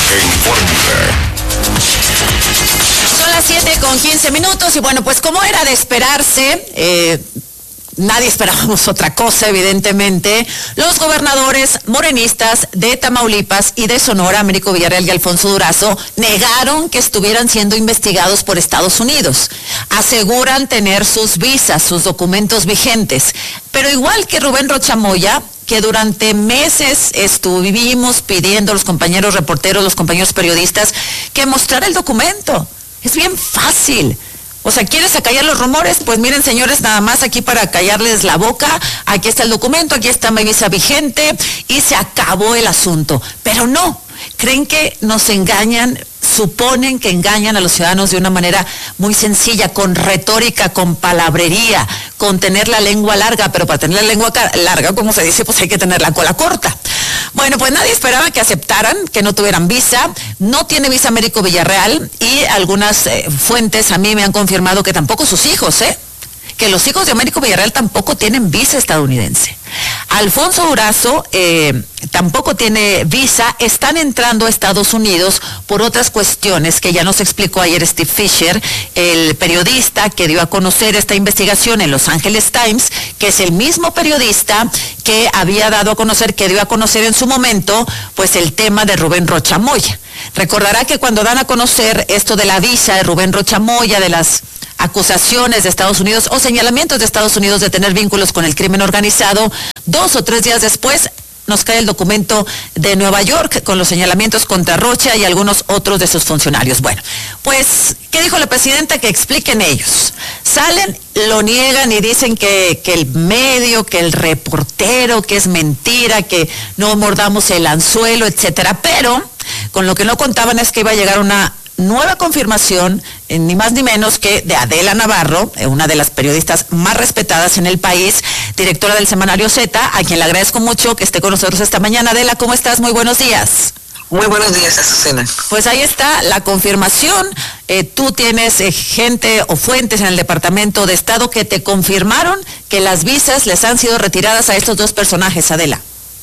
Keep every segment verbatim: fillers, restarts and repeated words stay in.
Son las siete con quince minutos y bueno, pues como era de esperarse, eh, nadie esperábamos otra cosa, evidentemente. Los gobernadores morenistas de Tamaulipas y de Sonora, Américo Villarreal y Alfonso Durazo, negaron que estuvieran siendo investigados por Estados Unidos. Aseguran tener sus visas, sus documentos vigentes. Pero igual que Rubén Rocha Moya, que durante meses estuvimos pidiendo a los compañeros reporteros, los compañeros periodistas, que mostrara el documento. Es bien fácil. O sea, ¿quieres acallar los rumores? Pues miren, señores, nada más aquí para callarles la boca, aquí está el documento, aquí está mi visa vigente y se acabó el asunto. Pero no, creen que nos engañan, suponen que engañan a los ciudadanos de una manera muy sencilla, con retórica, con palabrería, con tener la lengua larga, pero para tener la lengua larga, como se dice, pues hay que tener la cola corta. Bueno, pues nadie esperaba que aceptaran, que no tuvieran visa. No tiene visa Américo Villarreal y algunas eh, fuentes a mí me han confirmado que tampoco sus hijos, ¿eh? Que los hijos de Américo Villarreal tampoco tienen visa estadounidense. Alfonso Durazo eh, tampoco tiene visa, están entrando a Estados Unidos por otras cuestiones que ya nos explicó ayer Steve Fisher, el periodista que dio a conocer esta investigación en Los Angeles Times, que es el mismo periodista que había dado a conocer, que dio a conocer en su momento, pues el tema de Rubén Rocha Moya. Recordará que cuando dan a conocer esto de la visa de Rubén Rocha Moya, de las acusaciones de Estados Unidos o señalamientos de Estados Unidos de tener vínculos con el crimen organizado, dos o tres días después nos cae el documento de Nueva York con los señalamientos contra Rocha y algunos otros de sus funcionarios. Bueno, pues, ¿qué dijo la presidenta? Que expliquen ellos. Salen, lo niegan y dicen que, que el medio, que el reportero, que es mentira, que no mordamos el anzuelo, etcétera. Pero con lo que no contaban es que iba a llegar una nueva confirmación, eh, ni más ni menos que de Adela Navarro, eh, una de las periodistas más respetadas en el país, directora del semanario Z, a quien le agradezco mucho que esté con nosotros esta mañana. Adela, ¿cómo estás? Muy buenos días. Muy buenos días, Azucena. Pues ahí está la confirmación. Eh, tú tienes eh, gente o fuentes en el Departamento de Estado que te confirmaron que las visas les han sido retiradas a estos dos personajes, Adela.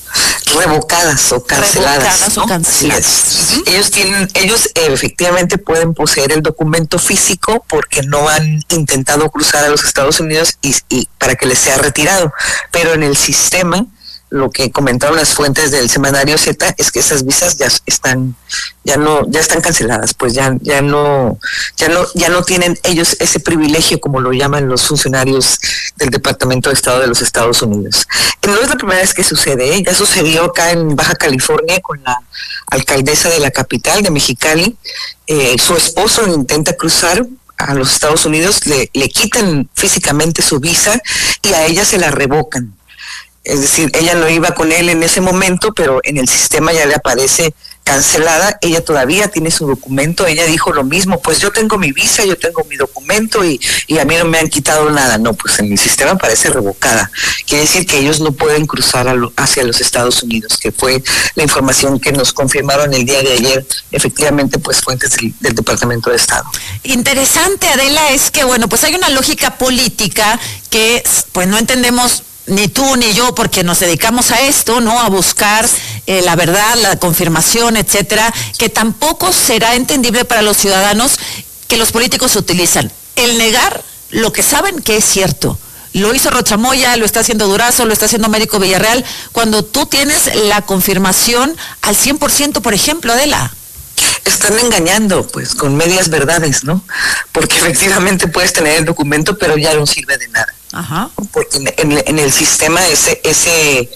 Revocadas o canceladas, Revocadas, ¿no? o canceladas. Uh-huh. Ellos tienen, ellos eh, efectivamente pueden poseer el documento físico porque no han intentado cruzar a los Estados Unidos y, y para que les sea retirado, pero en el sistema, lo que comentaron las fuentes del semanario Z es que esas visas ya están, ya no, ya están canceladas, pues ya, ya no, ya no, ya no tienen ellos ese privilegio como lo llaman los funcionarios del Departamento de Estado de los Estados Unidos. No es la primera vez que sucede, ¿eh? Ya sucedió acá en Baja California con la alcaldesa de la capital de Mexicali. Eh, su esposo intenta cruzar a los Estados Unidos, le, le quitan físicamente su visa y a ella se la revocan. Es decir, ella no iba con él en ese momento, pero en el sistema ya le aparece cancelada. Ella todavía tiene su documento. Ella dijo lo mismo, pues yo tengo mi visa, yo tengo mi documento y, y a mí no me han quitado nada. No, pues en mi sistema aparece revocada. Quiere decir que ellos no pueden cruzar a lo, hacia los Estados Unidos, que fue la información que nos confirmaron el día de ayer, efectivamente, pues fuentes del, del Departamento de Estado. Interesante, Adela, es que, bueno, pues hay una lógica política que, pues no entendemos ni tú ni yo, porque nos dedicamos a esto, ¿no? A buscar eh, la verdad, la confirmación, etcétera, que tampoco será entendible para los ciudadanos que los políticos utilizan. El negar lo que saben que es cierto. Lo hizo Rocha Moya, lo está haciendo Durazo, lo está haciendo Américo Villarreal, cuando tú tienes la confirmación al cien por ciento, por ejemplo, Adela. Están engañando, pues, con medias verdades, ¿no? Porque efectivamente puedes tener el documento, pero ya no sirve de nada. Ajá. Porque en, en, en el sistema ese, ese,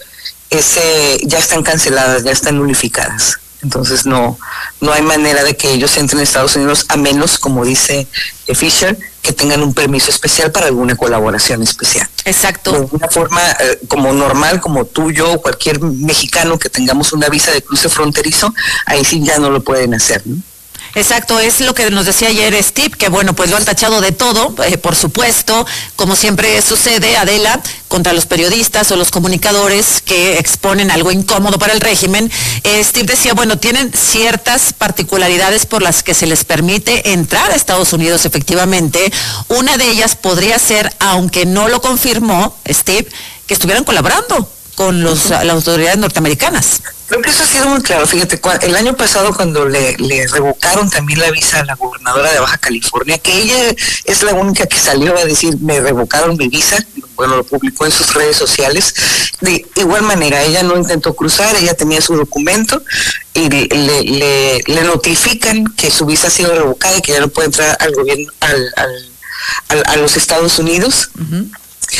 ese, ya están canceladas, ya están nulificadas. Entonces no, no hay manera de que ellos entren a Estados Unidos, a menos, como dice Fisher, que tengan un permiso especial para alguna colaboración especial. Exacto. De una forma eh, como normal, como tú, yo, o cualquier mexicano que tengamos una visa de cruce fronterizo, ahí sí ya no lo pueden hacer, ¿no? Exacto, es lo que nos decía ayer Steve, que bueno, pues lo han tachado de todo, eh, por supuesto, como siempre sucede, Adela, contra los periodistas o los comunicadores que exponen algo incómodo para el régimen. Eh, Steve decía, bueno, tienen ciertas particularidades por las que se les permite entrar a Estados Unidos, efectivamente. Una de ellas podría ser, aunque no lo confirmó Steve, que estuvieran colaborando con los, las autoridades norteamericanas. Creo que eso ha sido muy claro. Fíjate, el año pasado cuando le, le revocaron también la visa a la gobernadora de Baja California, que ella es la única que salió a decir, me revocaron mi visa, bueno, lo publicó en sus redes sociales. De igual manera, ella no intentó cruzar, ella tenía su documento y le, le, le notifican que su visa ha sido revocada y que ya no puede entrar al gobierno, al, al, al a los Estados Unidos. Uh-huh.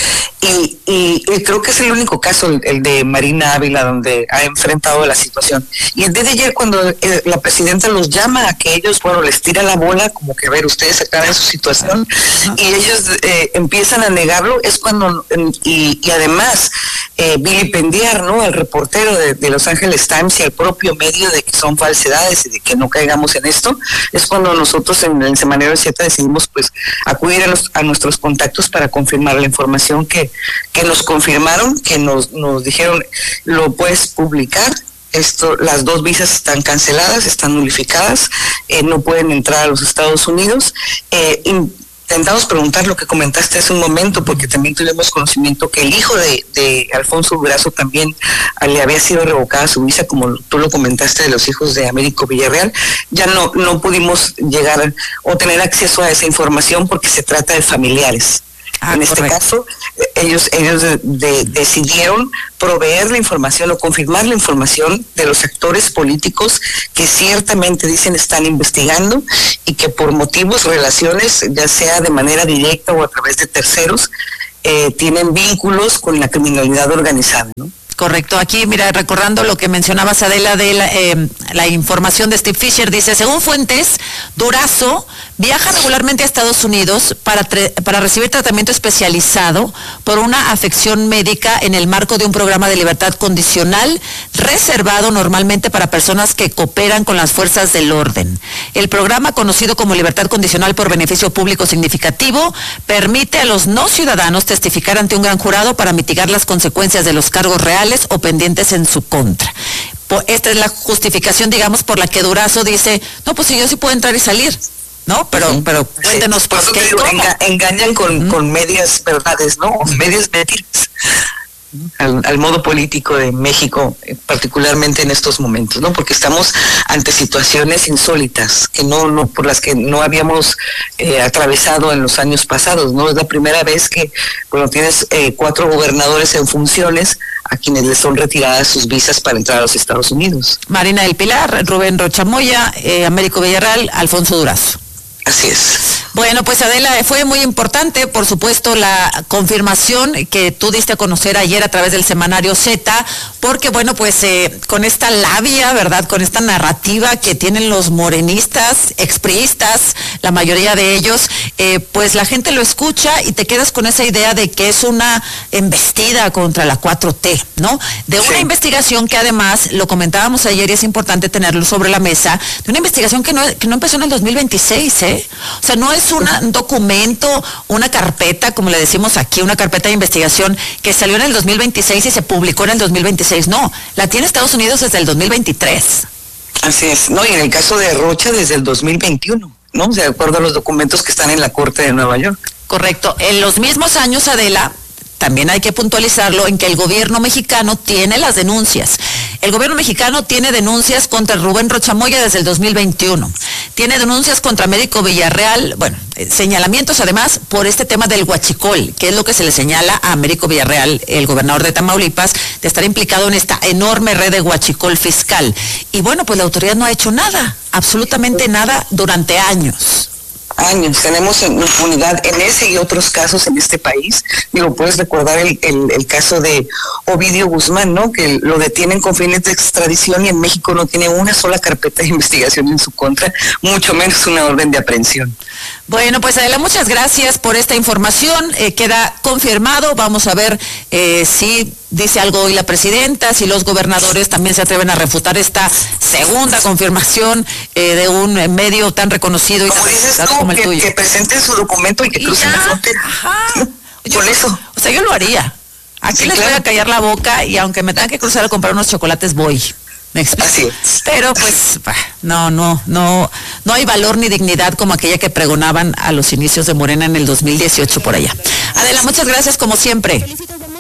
Y, y, y creo que es el único caso, el, el de Marina Ávila, donde ha enfrentado la situación. Y el día de ayer, cuando eh, la presidenta los llama a que ellos, bueno, les tira la bola, como que a ver, ustedes aclaran su situación, y ellos eh, empiezan a negarlo, es cuando, y, y además, eh, vilipendiar, ¿no?, al reportero de, de Los Angeles Times y al propio medio de que son falsedades y de que no caigamos en esto, es cuando nosotros en el Semanario Z decidimos, pues, acudir a, los, a nuestros contactos para confirmar la información que que nos confirmaron, que nos, nos dijeron, lo puedes publicar, esto, las dos visas están canceladas, están nulificadas, eh, no pueden entrar a los Estados Unidos. Eh, intentamos preguntar lo que comentaste hace un momento, porque también tuvimos conocimiento que el hijo de, de Alfonso Durazo también le había sido revocada su visa, como tú lo comentaste de los hijos de Américo Villarreal. Ya no, no pudimos llegar o tener acceso a esa información porque se trata de familiares. Ah, en este correcto. caso, ellos ellos de, de, decidieron proveer la información o confirmar la información de los actores políticos que ciertamente dicen están investigando y que por motivos, relaciones, ya sea de manera directa o a través de terceros, eh, tienen vínculos con la criminalidad organizada, ¿no? Correcto. Aquí, mira, recordando lo que mencionabas, Adela, de la, eh, la información de Steve Fisher, dice, según fuentes, Durazo viaja regularmente a Estados Unidos para, para recibir tratamiento especializado por una afección médica en el marco de un programa de libertad condicional reservado normalmente para personas que cooperan con las fuerzas del orden. El programa, conocido como libertad condicional por beneficio público significativo, permite a los no ciudadanos testificar ante un gran jurado para mitigar las consecuencias de los cargos reales o pendientes en su contra. Esta es la justificación, digamos, por la que Durazo dice, no, pues si yo sí puedo entrar y salir, ¿no? Pero, uh-huh. pero cuéntenos, sí, por qué digo, enga, engañan con, uh-huh. con medias verdades, ¿no? Uh-huh. Medias mentiras. Al, al modo político de México, particularmente en estos momentos, ¿no? Porque estamos ante situaciones insólitas que no, no por las que no habíamos eh, atravesado en los años pasados, ¿no? Es la primera vez que, bueno, tienes eh, cuatro gobernadores en funciones a quienes les son retiradas sus visas para entrar a los Estados Unidos. Marina del Pilar, Rubén Rocha Moya, eh, Américo Villarreal, Alfonso Durazo. Así es. Bueno, pues Adela, fue muy importante, por supuesto, la confirmación que tú diste a conocer ayer a través del Semanario Z, porque bueno, pues eh, con esta labia, ¿verdad?, con esta narrativa que tienen los morenistas, expriistas, la mayoría de ellos, eh, pues la gente lo escucha y te quedas con esa idea de que es una embestida contra la cuatro T, ¿no? De una sí. investigación que además, lo comentábamos ayer y es importante tenerlo sobre la mesa, de una investigación que no, que no empezó en el dos mil veintiséis, ¿eh? O sea, no es una, un documento, una carpeta, como le decimos aquí, una carpeta de investigación que salió en el dos mil veintiséis y se publicó en el dos mil veintiséis. No, la tiene Estados Unidos desde el dos mil veintitrés. Así es. No, y en el caso de Rocha desde el dos mil veintiuno, ¿no? De acuerdo a los documentos que están en la Corte de Nueva York. Correcto. En los mismos años, Adela, también hay que puntualizarlo en que el gobierno mexicano tiene las denuncias. El gobierno mexicano tiene denuncias contra Rubén Rocha Moya desde el dos mil veintiuno. Tiene denuncias contra Américo Villarreal, bueno, eh, señalamientos además por este tema del huachicol, que es lo que se le señala a Américo Villarreal, el gobernador de Tamaulipas, de estar implicado en esta enorme red de huachicol fiscal. Y bueno, pues la autoridad no ha hecho nada, absolutamente nada durante años. años. Tenemos impunidad en ese y otros casos en este país. Digo, puedes recordar el, el, el caso de Ovidio Guzmán, ¿no? Que lo detienen con fines de extradición y en México no tiene una sola carpeta de investigación en su contra, mucho menos una orden de aprehensión. Bueno, pues Adela, muchas gracias por esta información. Eh, queda confirmado. Vamos a ver eh, si dice algo hoy la presidenta, si los gobernadores también se atreven a refutar esta segunda confirmación eh, de un medio tan reconocido y como tan dices tú, como el que, tuyo. Que presenten su documento y que crucen la frontera. Ajá. Por eso. O sea, yo lo haría. Aquí sí, les claro. voy a callar la boca y aunque me tenga que cruzar a comprar unos chocolates, voy. Me explico. Así es. Pero pues, no, no, no, no hay valor ni dignidad como aquella que pregonaban a los inicios de Morena en el dos mil dieciocho por allá. Adela, muchas gracias como siempre.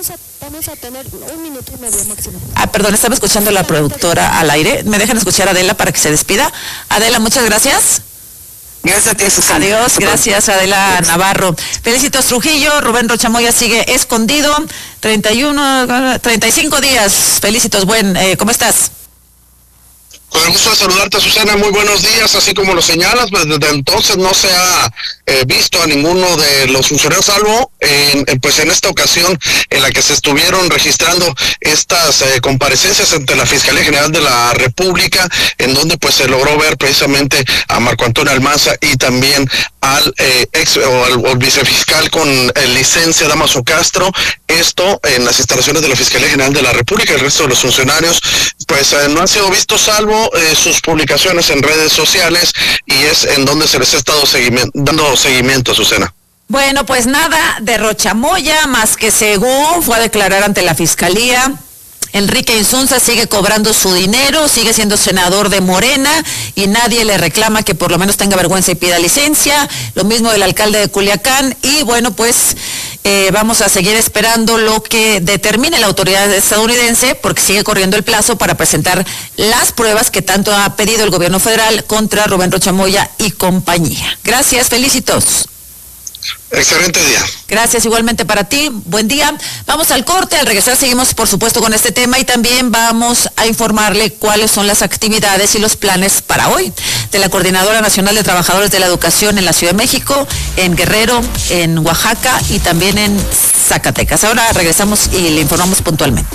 vamos a tener un minuto y medio máximo. Ah, perdón, estaba escuchando a la productora al aire. ¿Me dejan escuchar a Adela para que se despida? Adela, muchas gracias. Gracias a ti, Susana. Adiós, gracias Adela gracias. Navarro. Felicitos Trujillo, Rubén Rocha Moya sigue escondido, treinta y uno, treinta y cinco días. Felicitos, buen, eh, ¿cómo estás? Con el gusto de saludarte, Susana, muy buenos días. Así como lo señalas, pues desde entonces no se ha eh, visto a ninguno de los funcionarios, salvo en, en, pues en esta ocasión en la que se estuvieron registrando estas eh, comparecencias ante la Fiscalía General de la República, en donde pues se logró ver precisamente a Marco Antonio Almanza y también al eh, ex o al, al vicefiscal con eh, licencia Dámaso Castro, esto en las instalaciones de la Fiscalía General de la República. El resto de los funcionarios pues eh, no han sido vistos, salvo Eh, sus publicaciones en redes sociales, y es en donde se les ha estado seguimiento, dando seguimiento, Susana. Bueno, pues nada de Rocha Moya, más que según fue a declarar ante la Fiscalía. Enrique Insunza sigue cobrando su dinero, sigue siendo senador de Morena y nadie le reclama que por lo menos tenga vergüenza y pida licencia. Lo mismo del alcalde de Culiacán. Y bueno, pues eh, vamos a seguir esperando lo que determine la autoridad estadounidense, porque sigue corriendo el plazo para presentar las pruebas que tanto ha pedido el gobierno federal contra Rubén Rocha Moya y compañía. Gracias, felicitos. Excelente día. Gracias, igualmente para ti. Buen día. Vamos al corte. Al regresar seguimos, por supuesto, con este tema y también vamos a informarle cuáles son las actividades y los planes para hoy de la Coordinadora Nacional de Trabajadores de la Educación en la Ciudad de México, en Guerrero, en Oaxaca y también en Zacatecas. Ahora regresamos y le informamos puntualmente.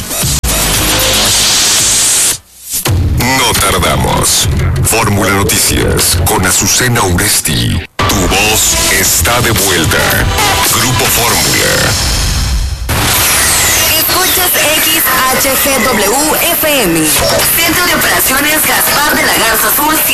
No tardamos. Fórmula Noticias con Azucena Uresti. Tu voz está de vuelta. Grupo Fórmula. Escuchas X H G W F M. Centro de Operaciones Gaspar de la Garza Azul.